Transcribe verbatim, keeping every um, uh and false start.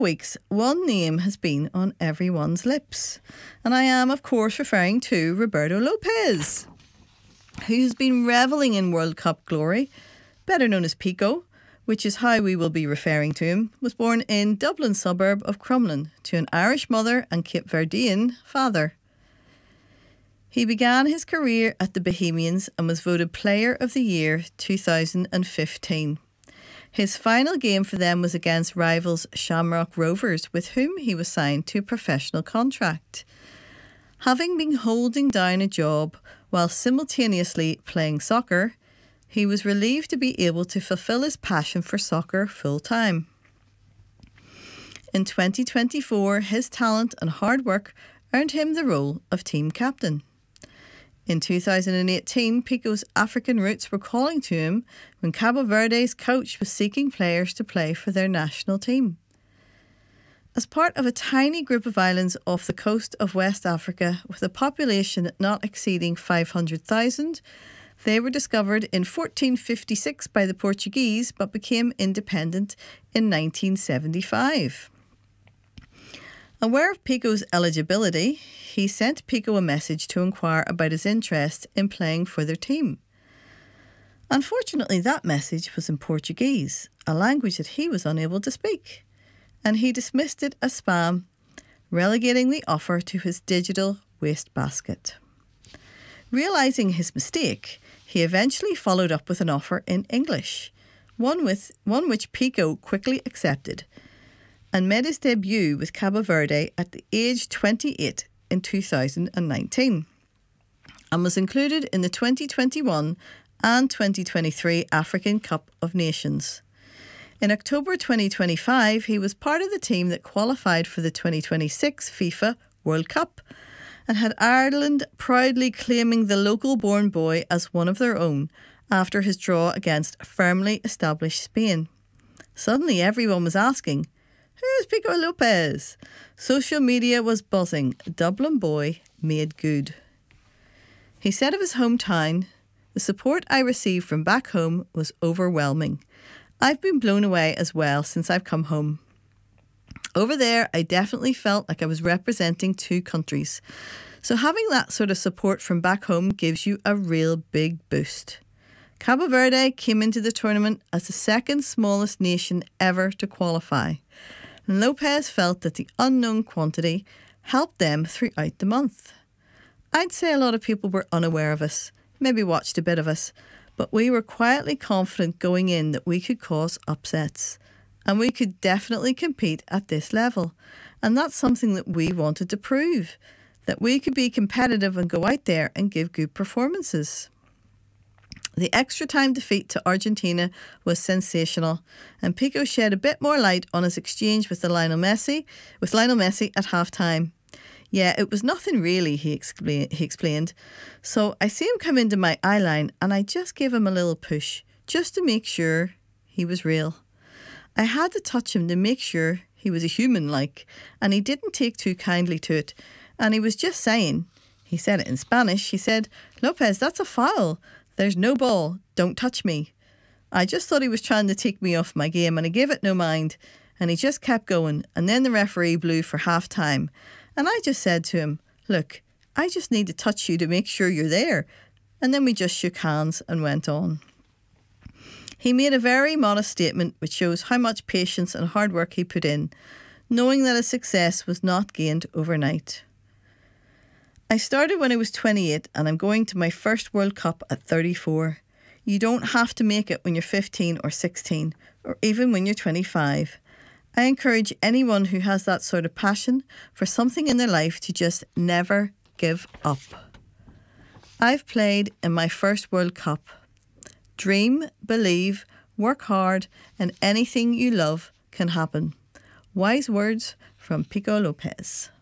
weeks, one name has been on everyone's lips. And I am, of course, referring to Roberto Lopez, who's been revelling in World Cup glory, better known as Pico, which is how we will be referring to him, was born in Dublin suburb of Crumlin to an Irish mother and Cape Verdean father. He began his career at the Bohemians and was voted Player of the Year two thousand fifteen. His final game for them was against rivals Shamrock Rovers, with whom he was signed to a professional contract. Having been holding down a job while simultaneously playing soccer, he was relieved to be able to fulfil his passion for soccer full-time. In twenty twenty-four, his talent and hard work earned him the role of team captain. In two thousand eighteen, Pico's African roots were calling to him when Cabo Verde's coach was seeking players to play for their national team. As part of a tiny group of islands off the coast of West Africa with a population not exceeding five hundred thousand, they were discovered in fourteen fifty-six by the Portuguese but became independent in nineteen seventy-five. Aware of Pico's eligibility, he sent Pico a message to inquire about his interest in playing for their team. Unfortunately, that message was in Portuguese, a language that he was unable to speak, and he dismissed it as spam, relegating the offer to his digital wastebasket. Realising his mistake, he eventually followed up with an offer in English, one with one which Pico quickly accepted, and made his debut with Cabo Verde at the age twenty-eight in two thousand nineteen, and was included in the twenty twenty-one and twenty twenty-three African Cup of Nations. In October twenty twenty-five, he was part of the team that qualified for the twenty twenty-six FIFA World Cup, and had Ireland proudly claiming the local-born boy as one of their own after his draw against firmly established Spain. Suddenly everyone was asking, "Who's Pico Lopez?" Social media was buzzing. Dublin boy made good. He said of his hometown, "The support I received from back home was overwhelming. I've been blown away as well since I've come home. Over there, I definitely felt like I was representing two countries. So having that sort of support from back home gives you a real big boost." Cabo Verde came into the tournament as the second smallest nation ever to qualify. Lopez felt that the unknown quantity helped them throughout the month. I'd say a lot of people were unaware of us, maybe watched a bit of us, but we were quietly confident going in that we could cause upsets, and we could definitely compete at this level. And that's something that we wanted to prove, that we could be competitive and go out there and give good performances. The extra time defeat to Argentina was sensational, and Pico shed a bit more light on his exchange with the Lionel Messi, with Lionel Messi at half-time. "Yeah, it was nothing really," he, expla- he explained. "So I see him come into my eye line and I just gave him a little push, just to make sure he was real. I had to touch him to make sure he was a human like, and he didn't take too kindly to it. And he was just saying," he said it in Spanish, he said, "Lopez, that's a foul. There's no ball. Don't touch me." I just thought he was trying to take me off my game, and I gave it no mind. And he just kept going, and then the referee blew for half-time. And I just said to him, "Look, I just need to touch you to make sure you're there." And then we just shook hands and went on. He made a very modest statement which shows how much patience and hard work he put in, knowing that his success was not gained overnight. "I started when I was twenty-eight and I'm going to my first World Cup at thirty-four. You don't have to make it when you're fifteen or sixteen, or even when you're twenty-five. I encourage anyone who has that sort of passion for something in their life to just never give up. I've played in my first World Cup. Dream, believe, work hard, and anything you love can happen." Wise words from Pico Lopez.